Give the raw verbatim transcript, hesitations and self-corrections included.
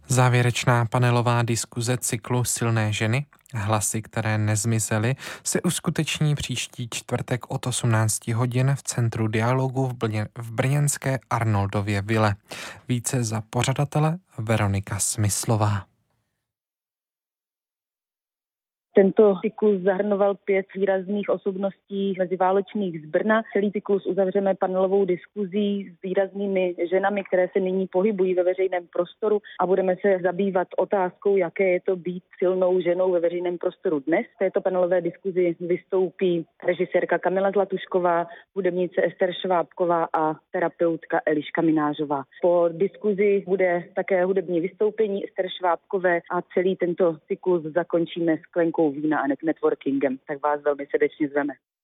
Závěrečná panelová diskuze cyklu Silné ženy, hlasy, které nezmizely, se uskuteční příští čtvrtek od osmnácti hodin v Centru dialogu v, Brně, v brněnské Arnoldově vile. Více za pořadatele Veronika Smyslová. Tento cyklus zahrnoval pět výrazných osobností meziválečných z Brna. Celý cyklus uzavřeme panelovou diskuzí s výraznými ženami, které se nyní pohybují ve veřejném prostoru a budeme se zabývat otázkou, jaké je to být silnou ženou ve veřejném prostoru dnes. V této panelové diskuzi vystoupí režisérka Kamila Zlatušková, hudebnice Ester Švábková a terapeutka Eliška Minářová. Po diskuzi bude také hudební vystoupení Ester Švábkové a celý tento cyklus zakončíme sklenkou vína a networkingem, tak vás velmi srdečně zveme.